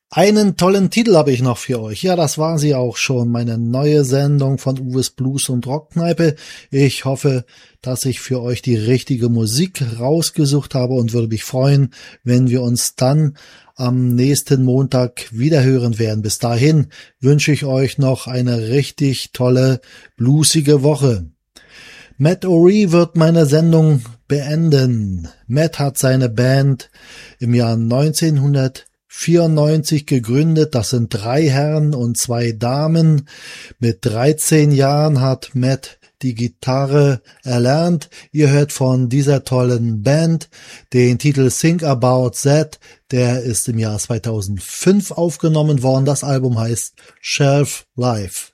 Einen tollen Titel habe ich noch für euch. Ja, das war sie auch schon, meine neue Sendung von Uwes Blues und Rockkneipe. Ich hoffe, dass ich für euch die richtige Musik rausgesucht habe und würde mich freuen, wenn wir uns dann am nächsten Montag wieder hören werden. Bis dahin wünsche ich euch noch eine richtig tolle, bluesige Woche. Matt O'Ree wird meine Sendung beenden. Matt hat seine Band im Jahr 1994 gegründet. Das sind 3 Herren und 2 Damen. Mit 13 Jahren hat Matt die Gitarre erlernt. Ihr hört von dieser tollen Band den Titel Think About That. Der ist im Jahr 2005 aufgenommen worden. Das Album heißt Shelf Life.